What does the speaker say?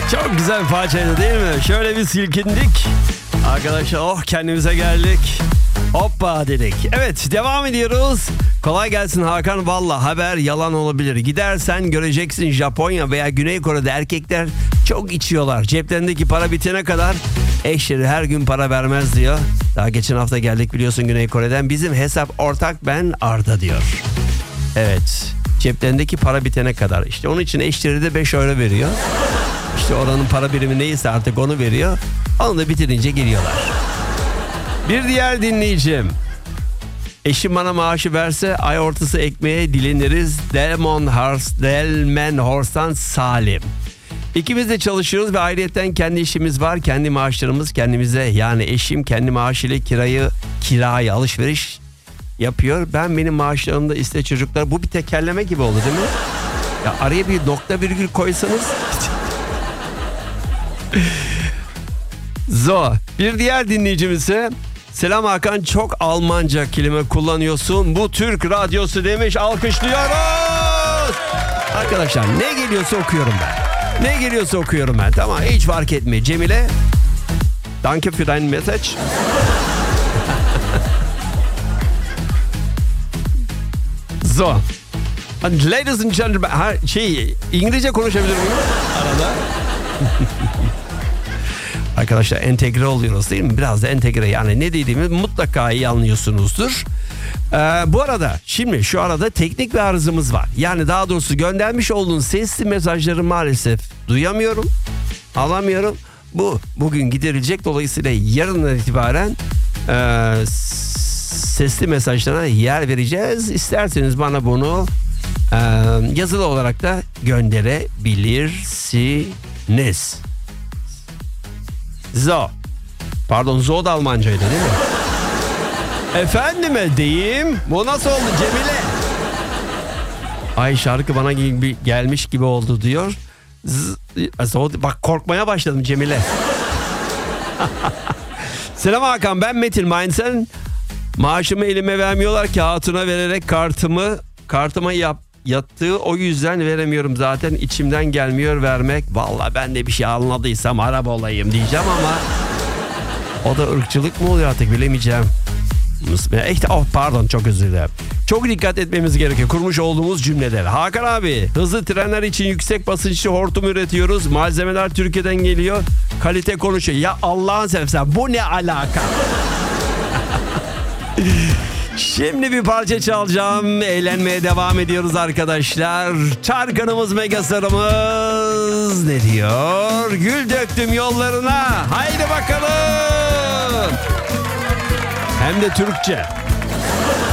Çok güzel bir parçaydı değil mi? Şöyle bir silkindik. Arkadaşlar kendimize geldik. Hoppa dedik. Evet, devam ediyoruz. Kolay gelsin Hakan. Valla haber yalan olabilir. Gidersen göreceksin, Japonya veya Güney Kore'de erkekler çok içiyorlar. Ceplerindeki para bitene kadar eşleri her gün para vermez diyor. Daha geçen hafta geldik biliyorsun Güney Kore'den. Bizim hesap ortak, ben Arda diyor. Evet, ceplerindeki para bitene kadar. İşte onun için eşleri de 5 euro veriyor. İşte oranın para birimi neyse artık onu veriyor. Onu da bitirince geliyorlar. Bir diğer dinleyicim. Eşim bana maaşı verse ay ortası ekmeğe dileniriz. Delmenhorst'tan Salim. İkimiz de çalışıyoruz ve ayrıyeten kendi işimiz var. Kendi maaşlarımız kendimize, yani eşim kendi maaşıyla kirayı alışveriş yapıyor. Benim maaşlarımda iste çocuklar. Bu bir tekerleme gibi oldu değil mi? Ya araya bir nokta virgül koysanız. Bir diğer dinleyicimiz ise selam Hakan, çok Almanca kelime kullanıyorsun. Bu Türk radyosu demiş, alkışlıyoruz. Arkadaşlar ne geliyorsa okuyorum ben. Ne geliyorsa okuyorum ben. Tamam, hiç fark etmiyor. Cemile, danke für dein Message. And ladies and gentlemen, İngilizce konuşabilir miyim arada? Arkadaşlar entegre oluyoruz değil mi? Biraz da entegre, yani ne dediğimi mutlaka iyi anlıyorsunuzdur. Bu arada şimdi şu arada teknik bir arızamız var. Yani daha doğrusu göndermiş olduğun sesli mesajları maalesef duyamıyorum, alamıyorum. Bugün giderilecek, dolayısıyla yarından itibaren sesli mesajlara yer vereceğiz. İsterseniz bana bunu yazılı olarak da gönderebilirsiniz. Zo da Almancaydı değil mi? Efendime diyeyim. Bu nasıl oldu Cemile? Ay şarkı bana gelmiş gibi oldu diyor. Bak korkmaya başladım Cemile. Selam Hakan, ben Metin Mainzen. Maaşımı elime vermiyorlar, kağıtına vererek kartıma yattığı, o yüzden veremiyorum, zaten içimden gelmiyor vermek. Vallahi ben de bir şey anladıysam Arap olayım diyeceğim ama o da ırkçılık mı oluyor artık bilemeyeceğim. Pardon, çok özür dilerim. Çok dikkat etmemiz gerekiyor kurmuş olduğumuz cümleler. Hakan abi, hızlı trenler için yüksek basınçlı hortum üretiyoruz. Malzemeler Türkiye'den geliyor. Kalite konuşuyor. Ya Allah'ın seversen bu ne alaka? Şimdi bir parça çalacağım. Eğlenmeye devam ediyoruz arkadaşlar. Çarkanımız, megasarımız ne diyor? Gül döktüm yollarına. Haydi bakalım. Hem de Türkçe.